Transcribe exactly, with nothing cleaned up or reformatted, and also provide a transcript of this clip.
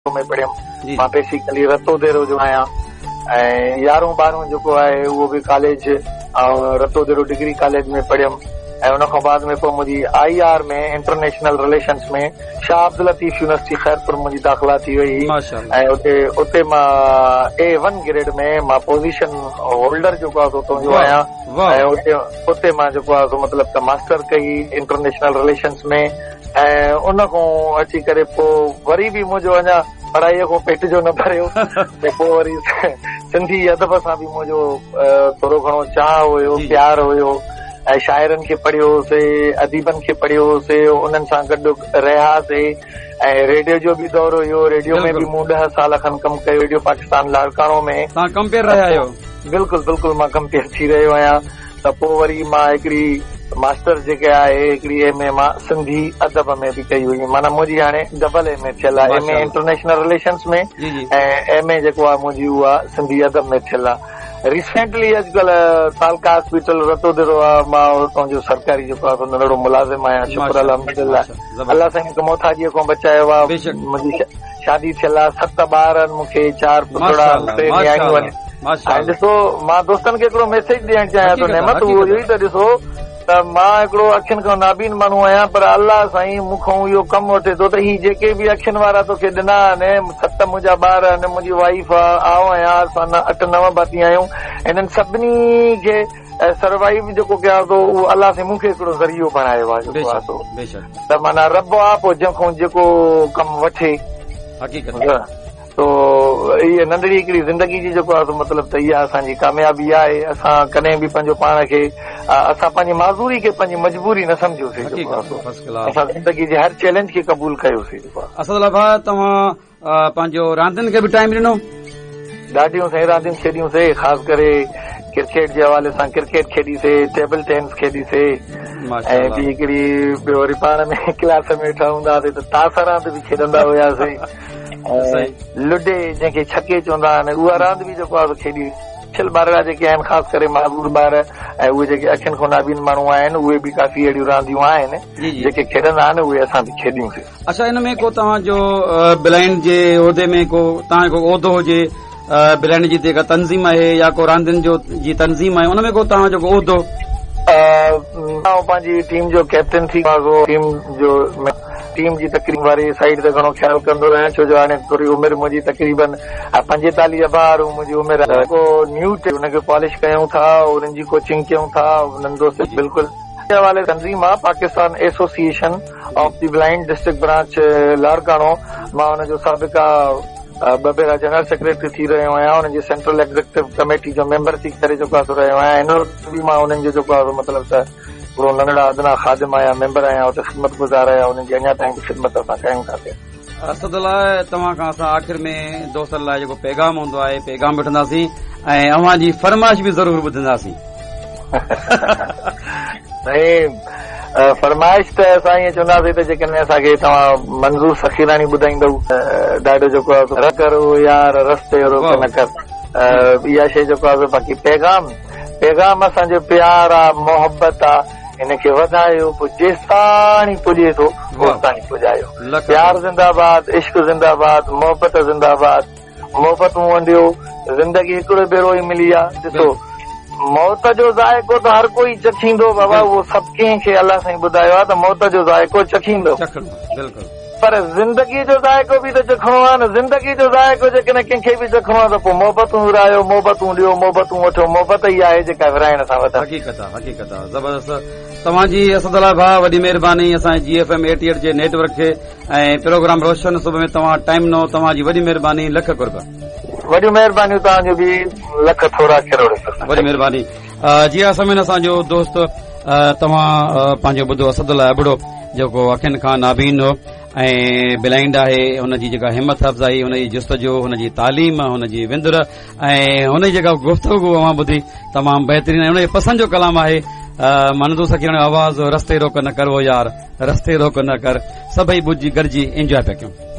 में पढ़ियमि मां बेसिकली रतो देरो जो आहियां ऐं यारहों ॿारहों जेको आहे उहो बि कॉलेज ऐं रतो देरो डिग्री कॉलेज में पढ़ियमि ऐं उन खां बाद में पोइ मुंहिंजी आई आर में इंटरनेशनल रिलेशन्स में शाह अब्दुल लतीफ यूनिवर्सिटी ख़ैरपुर मुंहिंजी दाख़िला थी वई ऐं उते उते मां ए वन ग्रेड में मां पोज़ीशन होल्डर जेको आहे उतां जो आहियां ऐं उते उते मां जेको आहे मतिलबु त मास्टर कई इंटरनेशनल रिलेशन्स में ऐं उन खां अची करे पोइ वरी बि मुंहिंजो अञा पढ़ाईअ खां पेट जो न भरियो त पोइ वरी सिंधी अदब सां बि मुंहिंजो थोरो घणो चाह हुयो प्यार हुयो ऐं शाइरनि खे पढ़ियोसीं अदीबनि खे पढ़ियोसीं उन्हनि सां गॾु रहियासीं ऐं रेडियो जो बि दौर हुयो रेडियो में बि मूं ॾह साल खनि कमु कयो रेडियो पाकिस्तान लाड़काणो में कंपेयर रहिया आहियो बिल्कुलु बिल्कुलु मां कंपेयर थी रहियो आहियां त पोइ वरी मां हिकिड़ी मास्टर जेके आहे हिकिड़ी एम ए मां सिंधी अदब में बि कई हुई माना मुंहिंजी हाणे डबल एम ए थियल आहे एम ए इंटरनेशनल रिलेशन्स में ऐं एम ए जेको आहे मुंहिंजी उहा सिंधी अदब में थियल आहे रिसेंटली अॼुकल्ह तालका हॉस्पिटल रतो देरो आहे मां उतां जो सरकारी जेको आहे नंढड़ो मुलाज़िम आहियां शुक्र अल्हम्दुलिल्लाह अल्लाह साईं हिकु मोथाजीअ खां बचायो आहे मुंहिंजी शादी थियल आहे सत ॿार आहिनि मूंखे चार पुतड़ा टे नियाणियूं आहिनि ऐं ॾिसो मां दोस्तनि खे हिकिड़ो मैसेज ॾियणु चाहियां थो नेमत उहो इहो ई त ॾिसो त मां हिकिड़ो अखियुनि खां नाबीन माण्हू आहियां पर अल्लाह साईं मूंखां इहो कमु वठे थो त ही जेके बि अखियुनि वारा तोखे ॾिना आहिनि सत मुंहिंजा ॿार आहिनि मुंहिंजी वाइफ आहे आऊं आहियां असां अठ नव भाती आहियूं इन्हनि सभिनी खे सर्वाइव जेको कयां थो उहो अल्लाह साईं मूंखे हिकिड़ो ज़रियो बणायो आहे जेको आहे त माना रब आहे पोइ जंहिंखां जेको कमु वठे तो इहा नंढड़ी हिकिड़ी ज़िंदगी जी जेको आहे मतिलबु त इहा असांजी कामयाबी आहे असां कॾहिं बि पंहिंजो पाण खे असां पंहिंजी माज़ूरी खे पंहिंजी मजबूरी न सम्झोसीं असां ज़िंदगी जे हर चैलेंज खे क़बूल कयोसीं असदुल्ला भाउ तव्हां पंहिंजो रांदियुनि खे बि टाइम ॾिनो ॾाढियूं साईं रांदियूं खेॾियूंसीं ख़ासि करे क्रिकेट जे हवाले सां क्रिकेट खेॾीसीं टेबल टेनिस खेॾीसीं ऐं ॿी हिकिड़ी ॿियो वरी पाण में क्लास में वेठा हूंदा हुआसीं त तास रांदि बि खेॾंदा हुआसीं लुडे जंहिंखे छके चवंदा आहिनि उहा रांदि बि जेको आहे खेॾी छिल ॿार जेके आहिनि ख़ासि करे माज़ूर ॿार ऐं उहे जेके अखियुनि खां नाबीन माण्हू आहिनि उहे बि काफ़ी अहिड़ियूं रांदियूं आहिनि जेके खेॾंदा आहिनि उहे असां बि खेॾियूंसीं अच्छा इन में को तव्हांजो ब्लाइंड जे उहिदे में को तव्हांजो को उहिदो हुजे ब्लाइंड जी जेका तंज़ीम आहे या को रांदियुनि जो जी तंज़ीम आहे उन में को तव्हांजो को उहिदो पंहिंजी टीम जो कैप्टन थी टीम जो टीम जी तकरीब वारी साइड ते घणो ख्याल कंदो रहियां छो जो हाणे थोरी उमिरि मुंहिंजी तक़रीबन पंजेतालीह ॿार मुंहिंजी उमिरि को न्यू हुनखे पॉलिश कयूं था उन्हनि जी कोचिंग कयूं था उन्हनि दोस्त बिल्कुलु वाले तंज़ीम आहे Pakistan association of the blind district branch Larkana मां हुनजो साबिका ॿ भेरा जनरल सेक्रेटरी थी रहियो आहियां हुनजी सेंट्रल एग्जीक्यूटिव कमेटी जो मेंबर थी करे जेको आहे रहियो आहियां हिन वक़्तु बि मां हुननि जो जेको आहे मतिलबु त पूरो नंढड़ा अदना ख़ादिम आहियां मेंबर आहियां हुते ख़िदमत गुज़ार आहियां हुननि जी अञा ताईं ख़िदमत असां कयूं था पिया असदुल्ला तव्हां खां असां आख़िर में दोस्तनि लाइ जेको पैगाम हूंदो आहे पैगाम वठंदासीं ऐं अव्हां जी फरमाइश बि ज़रूर ॿुधंदासीं फरमाइश त असां ईअं चवंदासीं त जेकॾहिं असांखे तव्हां मंज़ूर सखीरानी ॿुधाईंदव ॾाढो जेको आहे र करो यार रस्ते रोक न कर इहा शइ जेको आहे बाक़ी पैगाम पैगाम असांजो प्यार आहे मोहबत आहे हिनखे वधायो पोइ जेसिताणी पुॼे थो ओसिताणी पुॼायो प्यार ज़िंदाबाद इश्क ज़िंदाबाद मोहबत ज़िंदाबाद मोहबतूं वंडियो ज़िंदगी हिकिड़ो भेरो ई मिली आहे ॾिसो मौत जो ज़ाइको त हर कोई चखींदो बाबा उहो सभु कंहिंखे अलाह साईं ॿुधायो आहे त मौत जो ज़ाइको चखींदो पर ज़िंदगी जो ज़ाइको बि त चखणो आहे न ज़िंदगी जो ज़ाइको जेकॾहिं कंहिंखे बि चखणो आहे त पोइ मोहबतूं विरायो मोहबतूं ॾियो मोहबतूं वठो मोहबत ई आहे जेका विराइण सां वधे हक़ीक़त आहे हक़ीक़त आहे ज़बरदस्त तव्हांजी असदुल्ला भाउ वॾी महिरबानी असांजे जी एफ एम एटी एट जे नेटवर्क खे ऐं प्रोग्राम रोशन सुबुह में तव्हां टाइम ॾिनो तव्हांजी वॾी महिरबानी लख कुर्ब वॾियूं महिरबानियूं तव्हांजो बि लख थोरा करोड़ वॾी महिरबानी जी असां असांजो दोस्त तव्हां पंहिंजो ॿुधो असदुल्ला अबड़ो जेको अखियुनि खां नाबीन हो ऐं ब्लाइंड आहे हुनजी जेका हिमत अफ़ज़ाई हुनजी जुस्तजो हुनजी तालीम हुनजी विंदुर ऐं हुनजी जेका गुफ़्तगू अवां ॿुधी तमामु बहितरीन ऐं हुनजे पसंदि जो कलाम आहे मनदू सकीन आवाज़ रस्ते रोक न कर वो यार रस्ते रोक न कर सभई ॿुधी गॾिजी एंजॉय पिया कयूं